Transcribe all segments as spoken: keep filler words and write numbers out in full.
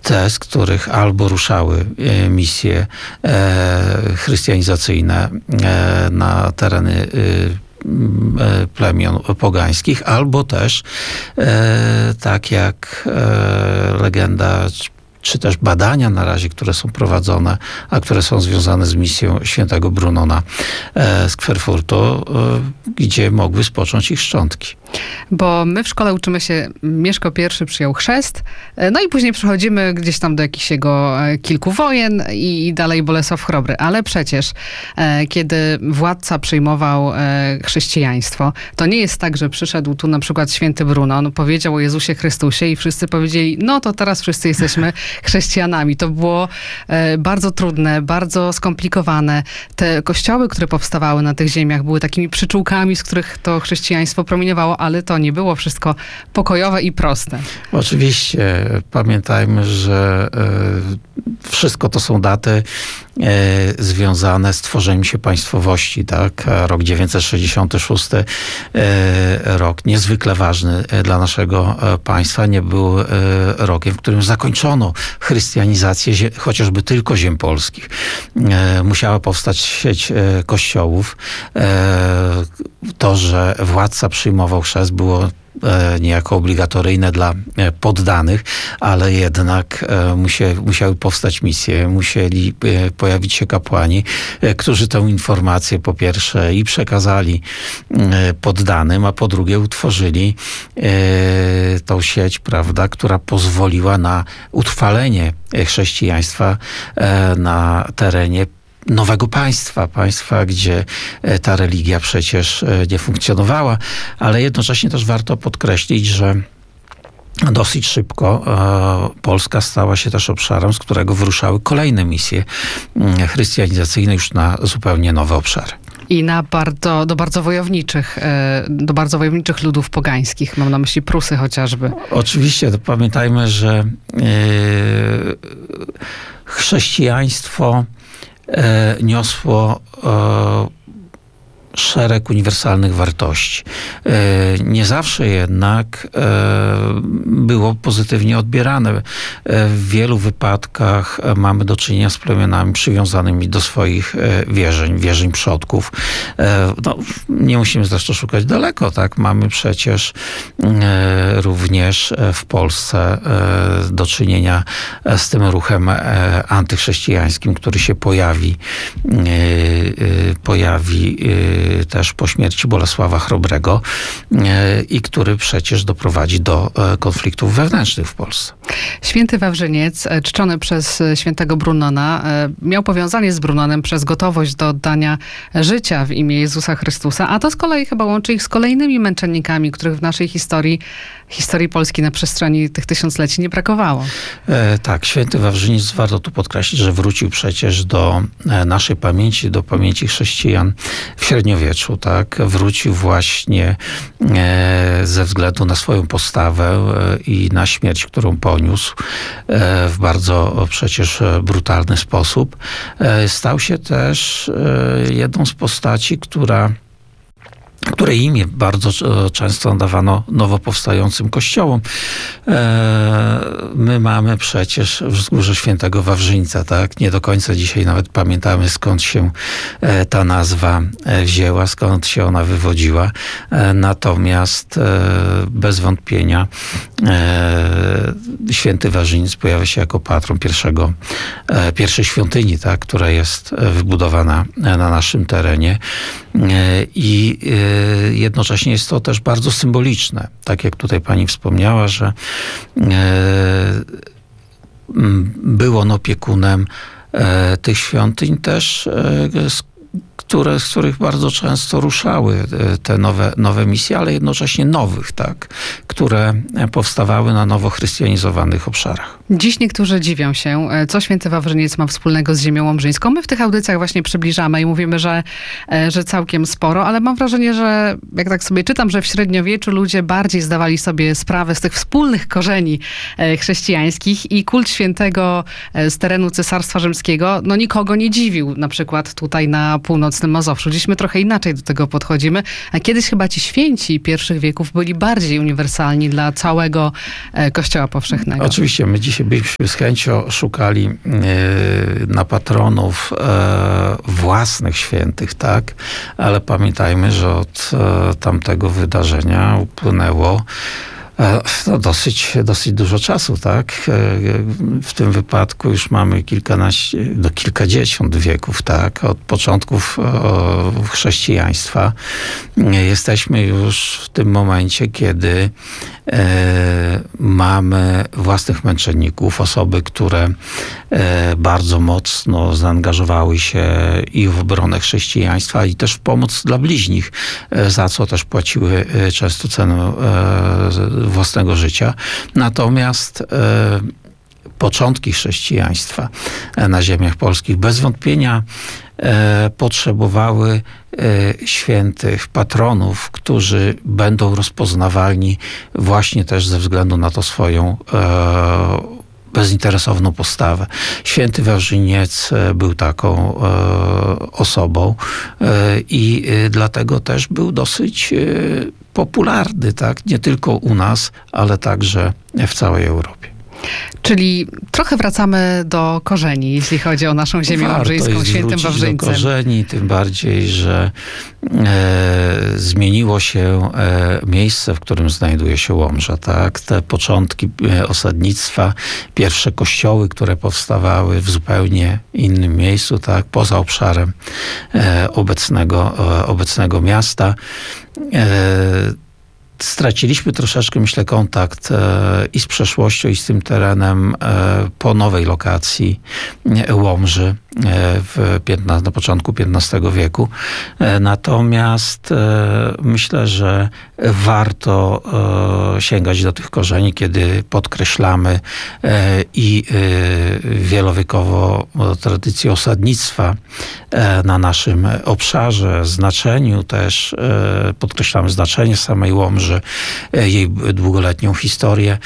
te, z których albo ruszały misje chrystianizacyjne na tereny plemion pogańskich, albo też tak jak legenda czy też badania na razie, które są prowadzone, a które są związane z misją świętego Brunona z Querfurtu, gdzie mogły spocząć ich szczątki. Bo my w szkole uczymy się, Mieszko I przyjął chrzest, no i później przechodzimy gdzieś tam do jakichś jego kilku wojen i, i dalej Bolesław Chrobry. Ale przecież, e, kiedy władca przyjmował e, chrześcijaństwo, to nie jest tak, że przyszedł tu na przykład święty Brunon, powiedział o Jezusie Chrystusie i wszyscy powiedzieli, no to teraz wszyscy jesteśmy chrześcijanami. To było e, bardzo trudne, bardzo skomplikowane. Te kościoły, które powstawały na tych ziemiach, były takimi przyczółkami, z których to chrześcijaństwo promieniowało, ale to nie było wszystko pokojowe i proste. Oczywiście. Pamiętajmy, że e, wszystko to są daty e, związane z tworzeniem się państwowości, tak? Rok dziewięćset sześćdziesiąty szósty, e, rok niezwykle ważny dla naszego państwa. Nie był e, rokiem, w którym zakończono chrystianizację zie, chociażby tylko ziem polskich. E, musiała powstać sieć e, kościołów. E, to, że władca przyjmował chrzest, było niejako obligatoryjne dla poddanych, ale jednak musie, musiały powstać misje, musieli pojawić się kapłani, którzy tę informację po pierwsze i przekazali poddanym, a po drugie utworzyli tą sieć, prawda, która pozwoliła na utrwalenie chrześcijaństwa na terenie nowego państwa, państwa, gdzie ta religia przecież nie funkcjonowała, ale jednocześnie też warto podkreślić, że dosyć szybko e, Polska stała się też obszarem, z którego wyruszały kolejne misje e, chrystianizacyjne już na zupełnie nowe obszary. I na bardzo, do bardzo wojowniczych, e, do bardzo wojowniczych ludów pogańskich. Mam na myśli Prusy chociażby. Oczywiście, to pamiętajmy, że e, chrześcijaństwo E, niosło e, szereg uniwersalnych wartości. E, nie zawsze jednak e, było pozytywnie odbierane. E, w wielu wypadkach mamy do czynienia z plemionami przywiązanymi do swoich e, wierzeń, wierzeń przodków. E, no, nie musimy zresztą szukać daleko, tak? Mamy przecież e, również w Polsce e, do czynienia z tym ruchem e, antychrześcijańskim, który się pojawi, e, e, pojawi e, też po śmierci Bolesława Chrobrego i który przecież doprowadzi do konfliktów wewnętrznych w Polsce. Święty Wawrzyniec, czczony przez świętego Brunona, miał powiązanie z Brunonem przez gotowość do oddania życia w imię Jezusa Chrystusa, a to z kolei chyba łączy ich z kolejnymi męczennikami, których w naszej historii, historii Polski na przestrzeni tych tysiącleci nie brakowało. E, tak, święty Wawrzyniec, warto tu podkreślić, że wrócił przecież do naszej pamięci, do pamięci chrześcijan w średniowieczu, tak? Wrócił właśnie e, ze względu na swoją postawę e, i na śmierć, którą poniósł e, w bardzo przecież brutalny sposób. E, stał się też e, jedną z postaci, która której imię bardzo często nadawano nowo powstającym kościołom. My mamy przecież Wzgórze Świętego Wawrzyńca, tak? Nie do końca dzisiaj nawet pamiętamy, skąd się ta nazwa wzięła, skąd się ona wywodziła. Natomiast bez wątpienia Święty Wawrzyniec pojawia się jako patron pierwszego, pierwszej świątyni, tak? Która jest wybudowana na naszym terenie. I jednocześnie jest to też bardzo symboliczne. Tak jak tutaj pani wspomniała, że był on opiekunem tych świątyń też, które, z których bardzo często ruszały te nowe, nowe misje, ale jednocześnie nowych, tak, które powstawały na nowo chrystianizowanych obszarach. Dziś niektórzy dziwią się, co święty Wawrzyniec ma wspólnego z ziemią łomżyńską. My w tych audycjach właśnie przybliżamy i mówimy, że, że całkiem sporo, ale mam wrażenie, że jak tak sobie czytam, że w średniowieczu ludzie bardziej zdawali sobie sprawę z tych wspólnych korzeni chrześcijańskich i kult świętego z terenu Cesarstwa Rzymskiego, no nikogo nie dziwił, na przykład tutaj na północnym Mazowszu. Dziś my trochę inaczej do tego podchodzimy, a kiedyś chyba ci święci pierwszych wieków byli bardziej uniwersalni uniwersalni dla całego e, Kościoła Powszechnego. Oczywiście, my dzisiaj byśmy z chęcią szukali e, na patronów e, własnych świętych, tak? Ale pamiętajmy, że od e, tamtego wydarzenia upłynęło no, dosyć, dosyć dużo czasu, tak? W tym wypadku już mamy kilkanaście, do kilkadziesiąt wieków, tak? Od początków chrześcijaństwa. Jesteśmy już w tym momencie, kiedy e, mamy własnych męczenników, osoby, które e, bardzo mocno zaangażowały się i w obronę chrześcijaństwa, i też w pomoc dla bliźnich, e, za co też płaciły e, często cenę e, własnego życia. Natomiast e, początki chrześcijaństwa na ziemiach polskich bez wątpienia e, potrzebowały e, świętych patronów, którzy będą rozpoznawalni właśnie też ze względu na to swoją e, bezinteresowną postawę. Święty Wawrzyniec był taką e, osobą e, i e, dlatego też był dosyć e, popularny, tak? Nie tylko u nas, ale także w całej Europie. Czyli trochę wracamy do korzeni, jeśli chodzi o naszą ziemię Warto łomżyńską, jest świętym wrócić Wawrzyńcem. do korzeni, tym bardziej, że e, zmieniło się e, miejsce, w którym znajduje się Łomża, tak? Te początki e, osadnictwa, pierwsze kościoły, które powstawały w zupełnie innym miejscu, tak? Poza obszarem e, obecnego, e, obecnego miasta. E, Straciliśmy troszeczkę, myślę, kontakt e, i z przeszłością, i z tym terenem e, po nowej lokacji e, Łomży e, w piętnastym, na początku piętnastego wieku. E, natomiast e, myślę, że warto e, sięgać do tych korzeni, kiedy podkreślamy e, i e, wielowiekową tradycję osadnictwa e, na naszym obszarze, znaczeniu też, e, podkreślamy znaczenie samej Łomży, jej długoletnią historię,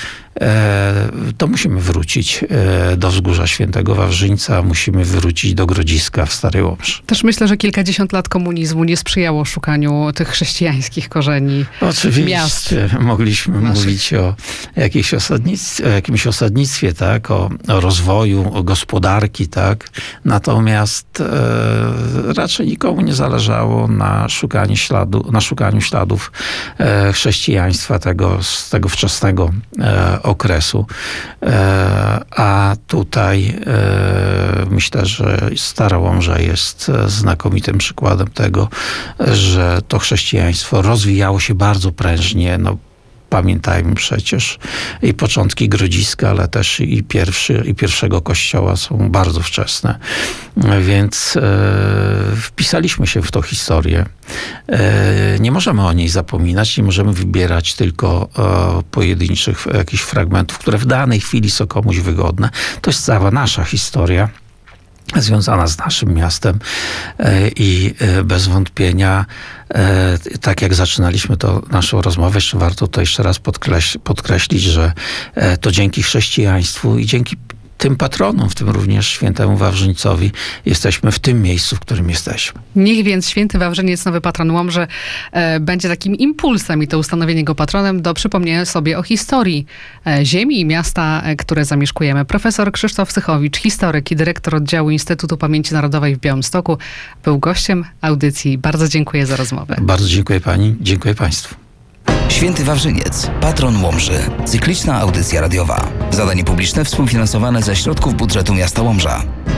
to musimy wrócić do Wzgórza Świętego Wawrzyńca, musimy wrócić do Grodziska w Starej Łomży. Też myślę, że kilkadziesiąt lat komunizmu nie sprzyjało szukaniu tych chrześcijańskich korzeni Oczywiście miast. mogliśmy naszych. mówić o, jakiejś osadnictwie, o jakimś osadnictwie, tak? O, o rozwoju, o gospodarki, tak? Natomiast e, raczej nikomu nie zależało na szukaniu, śladu, na szukaniu śladów e, chrześcijaństwa tego, z tego wczesnego e, okresu. E, a tutaj e, myślę, że Stara Łomża jest znakomitym przykładem tego, że to chrześcijaństwo rozwijało się bardzo prężnie. No, pamiętajmy przecież i początki Grodziska, ale też i, pierwszy, i pierwszego kościoła są bardzo wczesne. Więc e, wpisaliśmy się w tą historię. E, nie możemy o niej zapominać, nie możemy wybierać tylko e, pojedynczych jakichś fragmentów, które w danej chwili są komuś wygodne. To jest cała nasza historia, związana z naszym miastem i bez wątpienia, tak jak zaczynaliśmy to naszą rozmowę, jeszcze warto to jeszcze raz podkreślić, podkreślić, że to dzięki chrześcijaństwu i dzięki tym patronom, w tym również świętemu Wawrzyńcowi, jesteśmy w tym miejscu, w którym jesteśmy. Niech więc święty Wawrzyniec, nowy patron Łomży, e, będzie takim impulsem i to ustanowienie go patronem do przypomnienia sobie o historii e, ziemi i miasta, e, które zamieszkujemy. Profesor Krzysztof Sychowicz, historyk i dyrektor oddziału Instytutu Pamięci Narodowej w Białymstoku, był gościem audycji. Bardzo dziękuję za rozmowę. Bardzo dziękuję pani, dziękuję państwu. Święty Wawrzyniec, patron Łomży. Cykliczna audycja radiowa. Zadanie publiczne współfinansowane ze środków budżetu miasta Łomża.